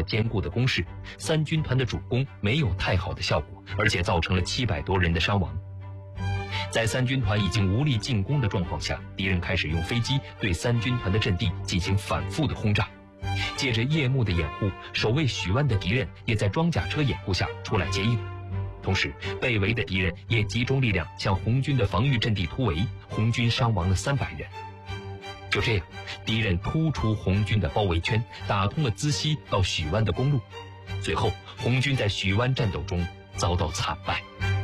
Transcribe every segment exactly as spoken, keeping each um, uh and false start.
坚固的工事，三军团的主攻没有太好的效果，而且造成了七百多人的伤亡。在三军团已经无力进攻的状况下，敌人开始用飞机对三军团的阵地进行反复的轰炸。借着夜幕的掩护，守卫许湾的敌人也在装甲车掩护下出来接应。同时，被围的敌人也集中力量向红军的防御阵地突围，红军伤亡了三百人。就这样，敌人突出红军的包围圈，打通了资溪到许湾的公路。最后，红军在许湾战斗中遭到惨败。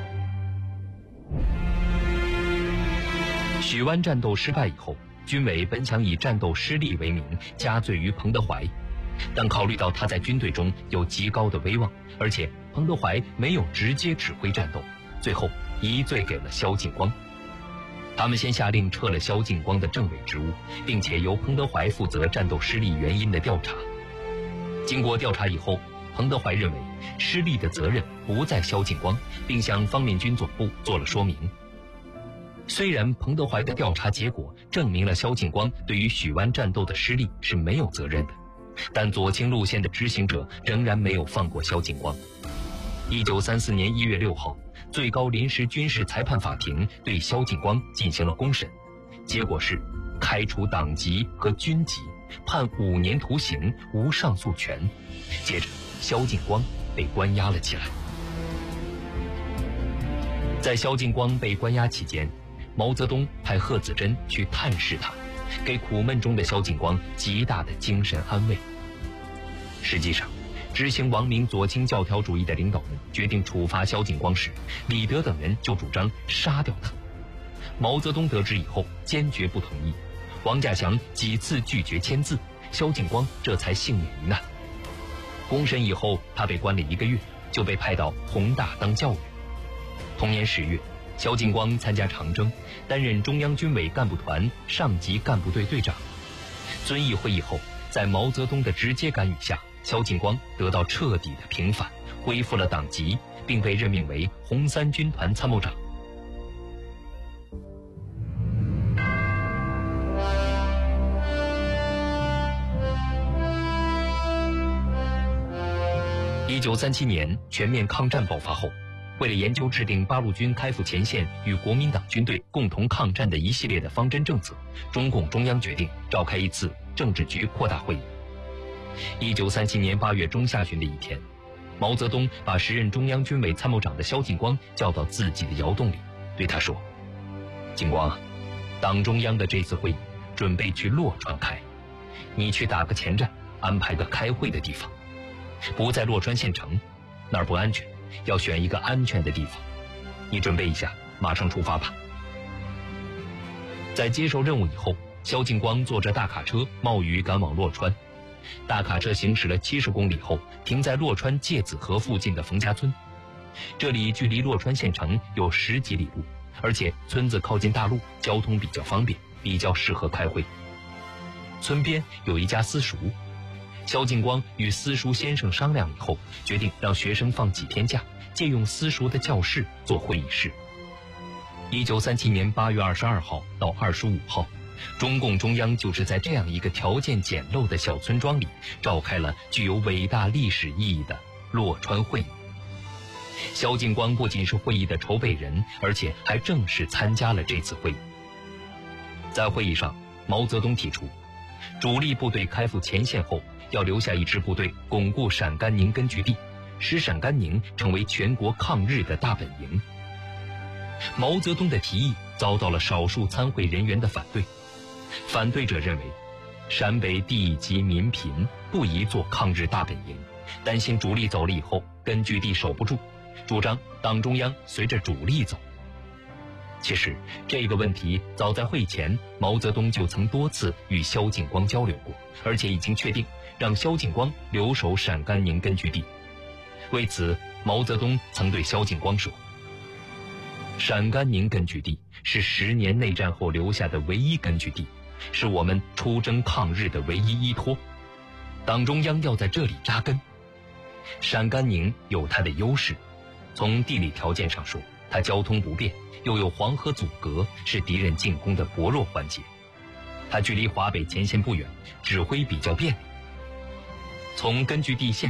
许湾战斗失败以后，军委本想以战斗失利为名加罪于彭德怀，但考虑到他在军队中有极高的威望，而且彭德怀没有直接指挥战斗，最后一罪给了萧劲光。他们先下令撤了萧劲光的政委职务，并且由彭德怀负责战斗失利原因的调查。经过调查以后，彭德怀认为失利的责任不在萧劲光，并向方面军总部做了说明。虽然彭德怀的调查结果证明了萧劲光对于许湾战斗的失利是没有责任的，但左倾路线的执行者仍然没有放过萧劲光。一九三四年一月六号，最高临时军事裁判法庭对萧劲光进行了公审，结果是开除党籍和军籍，判五年徒刑，无上诉权。接着，萧劲光被关押了起来。在萧劲光被关押期间，毛泽东派贺子珍去探视他，给苦闷中的萧劲光极大的精神安慰。实际上，执行王明左倾教条主义的领导人决定处罚萧劲光时，李德等人就主张杀掉他。毛泽东得知以后坚决不同意，王稼祥几次拒绝签字，萧劲光这才幸免于难。公审以后，他被关了一个月，就被派到弘大当教育。同年十月，萧劲光参加长征，担任中央军委干部团上级干部队队长。遵义会议后，在毛泽东的直接干预下，萧劲光得到彻底的平反，恢复了党籍，并被任命为红三军团参谋长。一九三七年全面抗战爆发后，为了研究制定八路军开赴前线与国民党军队共同抗战的一系列的方针政策，中共中央决定召开一次政治局扩大会议。一九三七年八月中下旬的一天，毛泽东把时任中央军委参谋长的萧劲光叫到自己的窑洞里，对他说：“劲光，党中央的这次会议准备去洛川开，你去打个前站，安排个开会的地方，不在洛川县城，那儿不安全，要选一个安全的地方。你准备一下，马上出发吧。”在接受任务以后，萧劲光坐着大卡车冒雨赶往洛川。大卡车行驶了七十公里后，停在洛川芥子河附近的冯家村。这里距离洛川县城有十几里路，而且村子靠近大路，交通比较方便，比较适合开会。村边有一家私塾，萧劲光与私塾先生商量以后，决定让学生放几天假，借用私塾的教室做会议室。一九三七年八月二十二号到二十五号，中共中央就是在这样一个条件简陋的小村庄里，召开了具有伟大历史意义的洛川会议。萧劲光不仅是会议的筹备人，而且还正式参加了这次会议。在会议上，毛泽东提出，主力部队开赴前线后，要留下一支部队巩固陕甘宁根据地，使陕甘宁成为全国抗日的大本营。毛泽东的提议遭到了少数参会人员的反对。反对者认为，陕北地瘠民贫，不宜做抗日大本营，担心主力走了以后根据地守不住，主张党中央随着主力走。其实这个问题早在会前，毛泽东就曾多次与萧劲光交流过，而且已经确定让萧劲光留守陕甘宁根据地。为此，毛泽东曾对萧劲光说，陕甘宁根据地是十年内战后留下的唯一根据地，是我们出征抗日的唯一依托，党中央要在这里扎根。陕甘宁有它的优势，从地理条件上说，它交通不便，又有黄河阻隔，是敌人进攻的薄弱环节。它距离华北前线不远，指挥比较便利。从根据地线